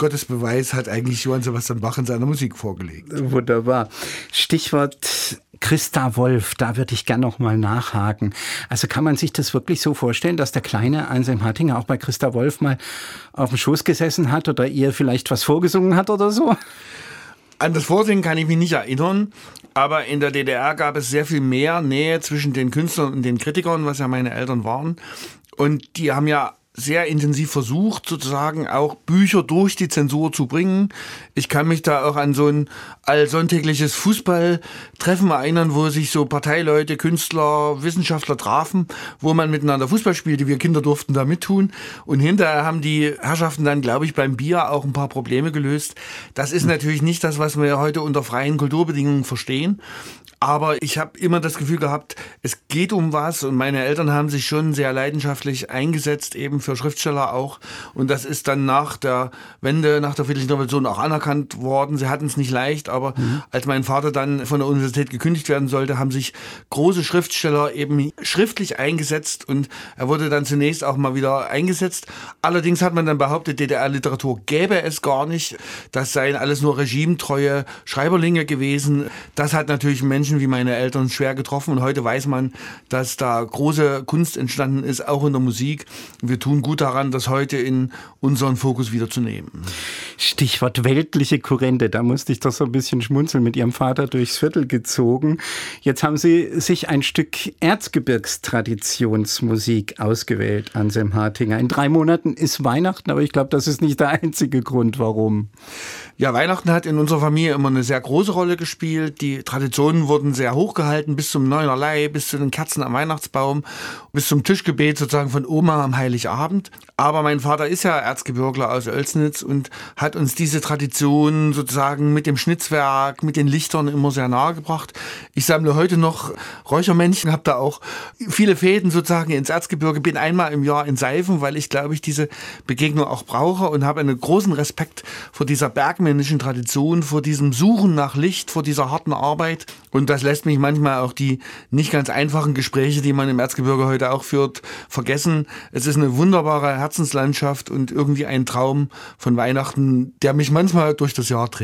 Gottes Beweis hat eigentlich Johann Sebastian Bach in seiner Musik vorgelegt. Wunderbar. Stichwort Christa Wolf, da würde ich gerne noch mal nachhaken. Also kann man sich das wirklich so vorstellen, dass der kleine Anselm Hartinger auch bei Christa Wolf mal auf dem Schoß gesessen hat oder ihr vielleicht was vorgesungen hat oder so? An das Vorsingen kann ich mich nicht erinnern, aber in der DDR gab es sehr viel mehr Nähe zwischen den Künstlern und den Kritikern, was ja meine Eltern waren. Und die haben ja sehr intensiv versucht, sozusagen auch Bücher durch die Zensur zu bringen. Ich kann mich da auch an so ein allsonntägliches Fußballtreffen erinnern, wo sich so Parteileute, Künstler, Wissenschaftler trafen, wo man miteinander Fußball spielte. Wir Kinder durften da mittun. Und hinterher haben die Herrschaften dann, glaube ich, beim Bier auch ein paar Probleme gelöst. Das ist natürlich nicht das, was wir heute unter freien Kulturbedingungen verstehen. Aber ich habe immer das Gefühl gehabt, es geht um was und meine Eltern haben sich schon sehr leidenschaftlich eingesetzt, eben für Schriftsteller auch. Und das ist dann nach der Wende, nach der Friedlichen Revolution auch anerkannt worden. Sie hatten es nicht leicht, aber als mein Vater dann von der Universität gekündigt werden sollte, haben sich große Schriftsteller eben schriftlich eingesetzt und er wurde dann zunächst auch mal wieder eingesetzt. Allerdings hat man dann behauptet, DDR-Literatur gäbe es gar nicht. Das seien alles nur regimetreue Schreiberlinge gewesen. Das hat natürlich Menschen wie meine Eltern schwer getroffen und heute weiß man, dass da große Kunst entstanden ist, auch in der Musik. Wir tun gut daran, das heute in unseren Fokus wieder zu nehmen. Stichwort weltliche Kurrente, da musste ich doch so ein bisschen schmunzeln, mit Ihrem Vater durchs Viertel gezogen. Jetzt haben Sie sich ein Stück Erzgebirgstraditionsmusik ausgewählt, Anselm Hartinger. In 3 Monaten ist Weihnachten, aber ich glaube, das ist nicht der einzige Grund, warum. Ja, Weihnachten hat in unserer Familie immer eine sehr große Rolle gespielt. Die Traditionen wurden sehr hochgehalten, bis zum Neunerlei, bis zu den Kerzen am Weihnachtsbaum, bis zum Tischgebet sozusagen von Oma am Heiligabend. Aber mein Vater ist ja Erzgebirgler aus Oelsnitz und hat uns diese Tradition sozusagen mit dem Schnitzwerk, mit den Lichtern immer sehr nahe gebracht. Ich sammle heute noch Räuchermännchen, habe da auch viele Fäden sozusagen ins Erzgebirge, bin einmal im Jahr in Seifen, weil ich glaube, ich diese Begegnung auch brauche und habe einen großen Respekt vor dieser bergmännischen Tradition, vor diesem Suchen nach Licht, vor dieser harten Arbeit. Und das lässt mich manchmal auch die nicht ganz einfachen Gespräche, die man im Erzgebirge heute auch führt, vergessen. Es ist eine wunderbare Herzenslandschaft und irgendwie ein Traum von Weihnachten, der mich manchmal durch das Jahr trägt.